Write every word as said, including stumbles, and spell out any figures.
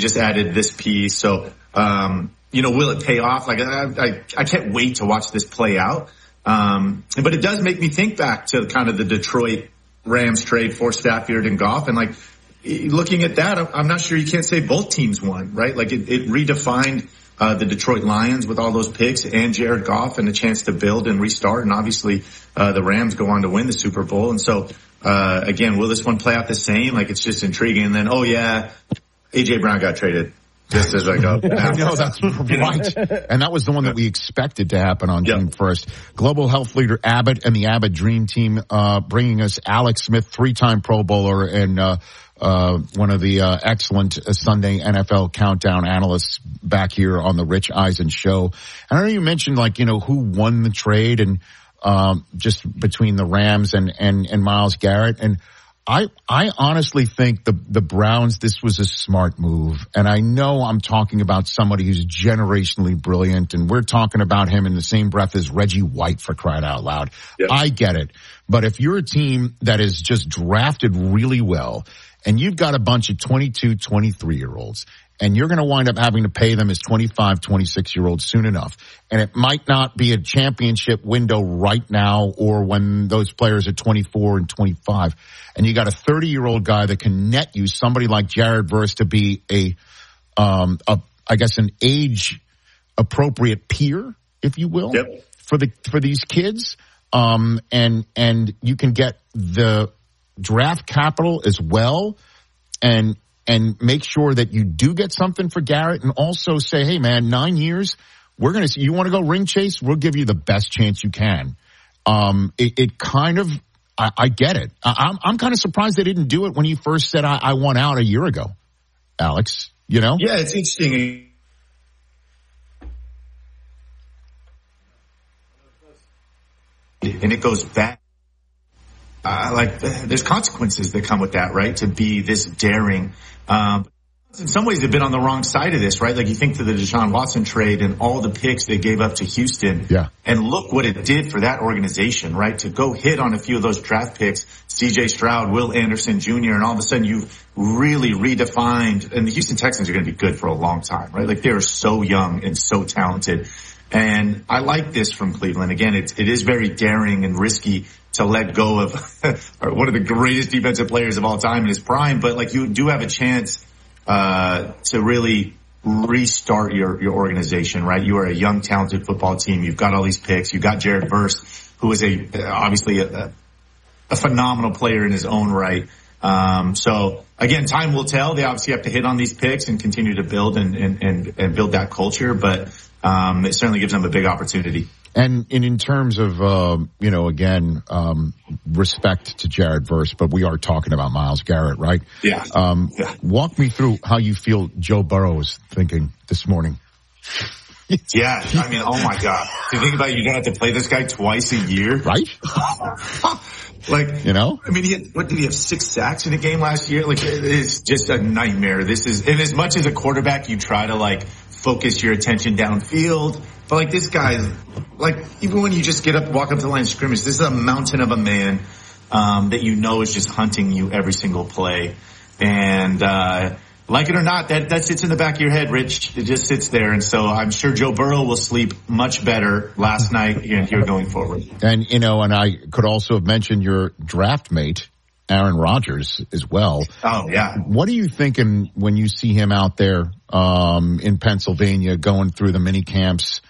just added this piece. So, um, you know, will it pay off? Like, I, I, I can't wait to watch this play out. Um, but it does make me think back to kind of the Detroit Rams trade for Stafford and Goff. And like, looking at that, I'm not sure you can't say both teams won, right? Like it, it redefined uh, the Detroit Lions with all those picks and Jared Goff and a chance to build and restart. And obviously, uh, the Rams go on to win the Super Bowl. And so, uh, again, will this one play out the same? Like, it's just intriguing. And then, oh yeah, A J Brown got traded. Just as I go. No, that's right. And that was the one that we expected to happen on June first. Global health leader Abbott and the Abbott Dream Team, uh, bringing us Alex Smith, three-time Pro Bowler and, uh, uh, one of the, uh, excellent Sunday N F L countdown analysts back here on the Rich Eisen show. And I know you mentioned, like, you know, who won the trade and, um, just between the Rams and, and, and Myles Garrett. And, I, I honestly think the, the Browns, this was a smart move. And I know I'm talking about somebody who's generationally brilliant, and we're talking about him in the same breath as Reggie White, for crying out loud. Yep. I get it. But if you're a team that is just drafted really well and you've got a bunch of twenty-two, twenty-three year olds, and you're going to wind up having to pay them as twenty-five, twenty-six year olds soon enough. And it might not be a championship window right now or when those players are twenty-four and twenty-five. And you got a thirty year old guy that can net you somebody like Jared Verse to be a, um, a, I guess an age appropriate peer, if you will, yep. for the, for these kids. Um, and, and you can get the draft capital as well. And, and make sure that you do get something for Garrett, and also say, hey man, nine years, we're going to see, you want to go ring chase? We'll give you the best chance you can. Um, it, it kind of, I, I get it. I, I'm, I'm kind of surprised they didn't do it when you first said I, I won out a year ago, Alex, you know? Yeah, it's interesting. And it goes back. Uh, like, there's consequences that come with that, right? To be this daring. Um, in some ways, they've been on the wrong side of this, right? Like, you think to the Deshaun Watson trade and all the picks they gave up to Houston. Yeah. And look what it did for that organization, right? To go hit on a few of those draft picks, C J Stroud, Will Anderson Junior, and all of a sudden you've really redefined, and the Houston Texans are going to be good for a long time, right? Like, they're so young and so talented. And I like this from Cleveland. Again, it's, it is very daring and risky to let go of one of the greatest defensive players of all time in his prime. But like, you do have a chance, uh, to really restart your, your organization, right? You are a young, talented football team. You've got all these picks. You've got Jared Verse, who is a, obviously a, a phenomenal player in his own right. Um, so again, time will tell. They obviously have to hit on these picks and continue to build and, and, and, and build that culture. But, um, it certainly gives them a big opportunity. And, and in terms of, um, you know, again, um, respect to Jared Verse, but we are talking about Myles Garrett, right? Yeah. Um, yeah. Walk me through how you feel Joe Burrow is thinking this morning. Yeah. I mean, oh my God. To think about it, you're going to have to play this guy twice a year. Right? Like, you know, I mean, he had, what did he have, six sacks in a game last year? Like, it's just a nightmare. This is, and as much as a quarterback, you try to like focus your attention downfield. But like, this guy, like, even when you just get up, walk up to the line of scrimmage, this is a mountain of a man, um, that you know is just hunting you every single play. And, uh, like it or not, that, that sits in the back of your head, Rich. It just sits there. And so I'm sure Joe Burrow will sleep much better last night and here going forward. And, you know, and I could also have mentioned your draft mate, Aaron Rodgers, as well. Oh, yeah. What are you thinking when you see him out there, um, in Pennsylvania going through the mini camps?